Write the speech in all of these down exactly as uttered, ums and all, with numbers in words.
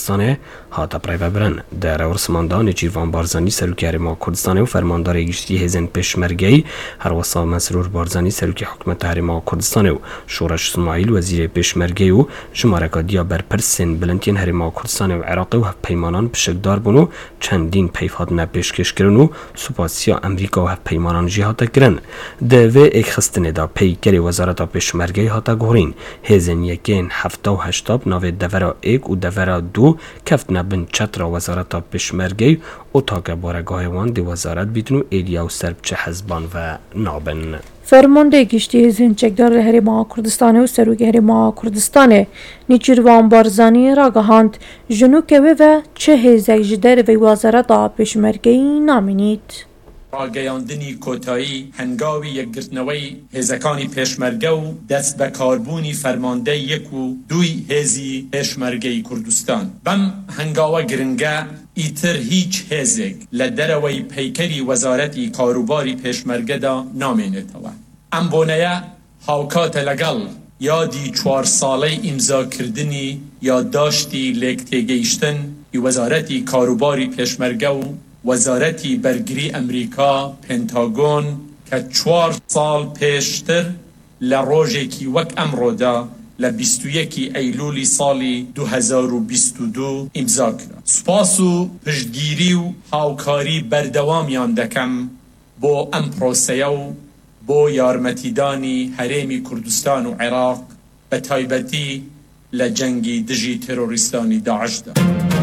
کردستان هاتا پرایبرن در ورسماندان جیروان بارزانی سروکی هرما کردستان و فرماندار گشتی هزن پشمرگی هر وسا مسرور بارزانی سروکی حکومت هرما کردستان و شورش اسماعیل وزیر پشمرگی و شمارکا دیا بر پرسن بلنتین هرما کردستان و عراق و پیمانان پشکدار بونو چندین پیفات نپیشکش کردن و سپاسیا امریکا و پیمانان جهات کردن د و یک خستنه دا پیکری وزارت پشمرگی هاتا گورین هزن یکین هفته و هشتاب ناو دورا ایک و دورا دو کفت نبن چترا وزارت پشمرگی و تاک بارگاه وان دی وزارت بیتنو ایدیا و سرب چه حزبان و نابن. فرمانده گشتی هزین چکدار هرما کردستان و سروک هرما کردستان نیچیروان بارزانی را گهاند جنو که و چه هزک جدر و وزارت پشمرگی نامینید. ڕاگەیاندنی کۆتایی هەنگاوی یەکگرتنەوەی هێزەکانی پێشمەرگە و دەست بە کاربوونی فەرماندەی یەک و دووی هێزی پێشمەرگەی کوردستان بەم هەنگاوە گرنگە ئیتر هیچ هێزێک لە دەرەوەی پەیکەری وەزارەتی کاروباری پێشمەرگەدا نامێنێتەوە. ئەم بۆنەیە هاوکاتە لەگەڵ یادی چوار ساڵەی ئیمزاکردنی یادداشتی لێکتێگەیشتن وەزارەتی کاروباری پێشمەرگە و وزارتی برگری امریکا پنتاگون که چوار سال پیشتر لروجکی وک امرودا لبیست و یک ایلولی سالی دو هزار و بیست و دو امضا کرد. سپاس و پشتگیری و هاوکاری بردوامیان دکم بو ام پروسه و بو یارمتیدانی هرمی کردستان و عراق به تایبتی لجنگی دژی تروریستانی داعش دا.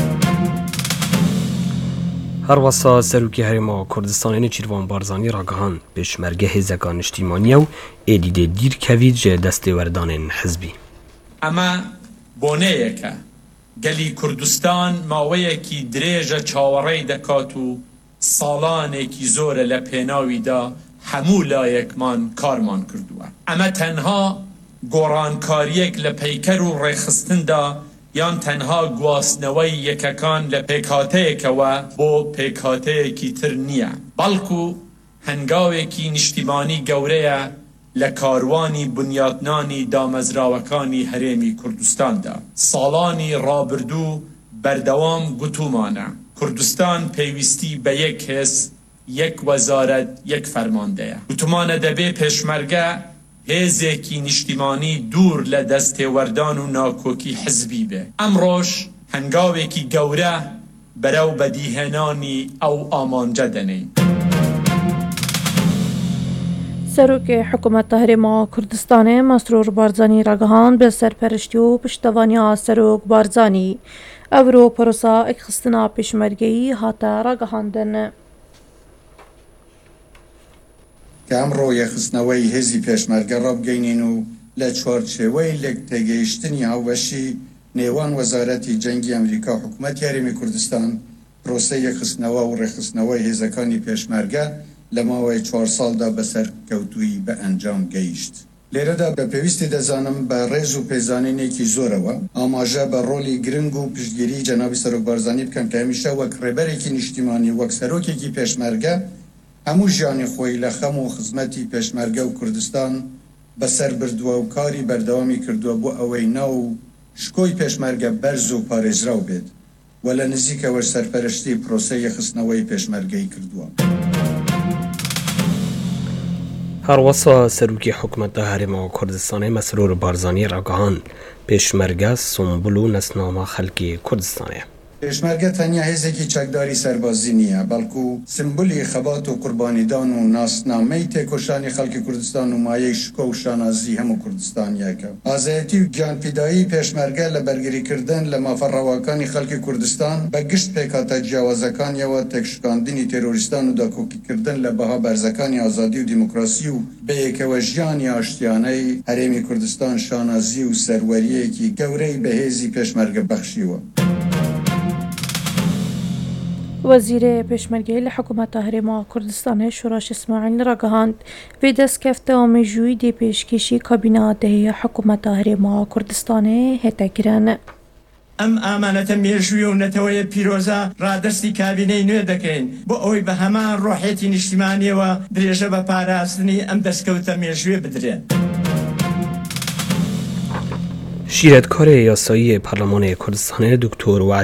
هر وسا سروکی هرما کردستان نیچیروان بارزانی را گهان پشمرگه هزکان اجتماعی و ایدیده دیر کوید جه دستوردان حزبی. اما بونه که گلی کردستان ماویه کی دریجه چاوری دکاتو سالانه کی زور لپیناوی دا همو لایکمان کارمان کردوه. اما تنها گورانکاریک لپیکر و ریخستن دا یان تنها گواسنوی یککان لپیکاته که و بو پیکاته کی تر نیه بلکو هنگاوی کی نشتیمانی گوره لکاروانی بنیادنانی دامزراوکانی هرمی کردستان دا سالانی رابردو بردوام گتومانه کردستان پیوستی به یک حس یک وزارت یک فرمانده گتومانه دبی پشمرگه هزکی نشتیمانی دور لدست وردان و ناکوکی حزبی به امروش هنگاوی کی گوره برو بدیهنانی او آمانجه دنی. سروک حکومت هرما کردستان مسرور بارزانی را گهاند به سرپرشتی و پشتوانی سروک بارزانی اورو پروسا اکخستنا پشمرگی هاتا را گهاندن. که امرو یخستنوی هزی پێشمەرگە ڕابگەینین و لە چوارچێوەی لێکتێگەیشتنی هاوبەشی نێوان وەزارەتی جەنگی ئەمریکا حکوومەت یاریمی کوردستان پرۆسەی یەخستنەوە و ڕێخستنەوەی هێزەکانی پێشمەرگە لە ماوەی چوار ساڵدا بەسەر کەوتووی بە ئەنجام گەیشت. لێرەدا بە پێویستی دەزانم بە ڕێز و پێزانینێکی زۆرەوە ئاماژە بە ڕۆلی گرنگ و پشتگیری جەنابی سەرۆک بارزانی بکەم کە هەمیشە وەک ڕێبەرێکی نیشتیمانی وەک سەرۆکێکی پێشمەرگە همو جانی خوی لخم و خدمتی پشمرگه و کردستان بسر بردو و کاری بردوامی کردو بو اوی نو شکوی پشمرگه برز و پارزراو بید ولا نزیک ور سرپرشتی پروسه خصنوی پشمرگه کردو. هر وسا سروکی حکومت هرما کردستان مسرور بارزانی را گهان پشمرگه سنبولو نسنامه خلکی کردستانه. پێشمەرگە تەنیا هێزێکی چەکداری سەربازی نییە بەڵکو سمبولی خەبات و قوربانیدان و ناسنامەی تێکۆشانی خەڵکی کوردستان و مایەی شکۆ و شانازی هەموو کوردستانیەکە. ئازایەتی و گیانپیدایی پێشمەرگە لە بەرگریکردن لە مافەڕەواکانی خەڵکی کوردستان بە گشت پێکاتە جیاوازەکانیەوە تێکشکاندنی تێرۆریستان و داکۆکیکردن لە بەها بەرزەکانی ئازادی و دیموکراسی و بەیەکەوە ژیانی ئاشتیانەی هەرێمی کوردستان شانازی و سەروەریەکی گەورەی بەهێزی پێشمەرگە بەخشیوە. وزیر پشمرگی لحکومت هرما کردستان شورش اسماعیل را گهاند و دست کفته آمیجوی دی پیشکشی کابینه ده حکومت هرما کردستان هتا کرن. ام امانت میجوی و نتوی پیروزا را دستی کابینه نو دکین با اوی به همان روحیتی اجتماعی و دریجه به پاراستنی ام دستکوت میجوی بدره. شیرتکار یاسایی پارلمان کردستان دکتر وعد